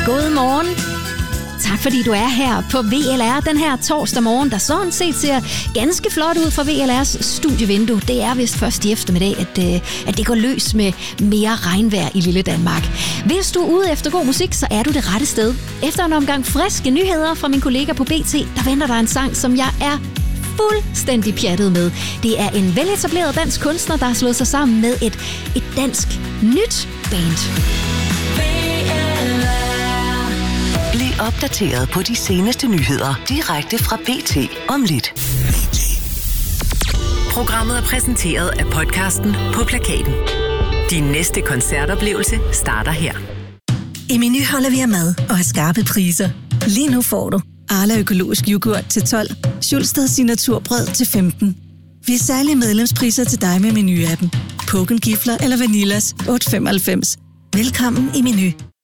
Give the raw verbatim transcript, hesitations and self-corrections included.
God morgen. Tak fordi du er her på V L R den her torsdag morgen, der sådan set ser ganske flot ud fra V L R's studievindue. Det er vist først i eftermiddag, at, at det går løs med mere regnvejr i lille Danmark. Hvis du er ude efter god musik, så er du det rette sted. Efter en omgang friske nyheder fra min kollega på B T, der venter der en sang, som jeg er fuldstændig pjattet med. Det er en veletableret dansk kunstner, der har slået sig sammen med et, et dansk nyt band. Bliv opdateret på de seneste nyheder direkte fra B T om lidt. Programmet er præsenteret af podcasten På Plakaten. Din næste koncertoplevelse starter her. I Meny holder vi af mad og har skarpe priser. Lige nu får du Arla økologisk yoghurt til tolv, Schulsteds signaturbrød til femten. Vi er særlige medlemspriser til dig med Meny-appen. Pågen gifler eller Vanillas otte femoghalvfems. Velkommen i Meny.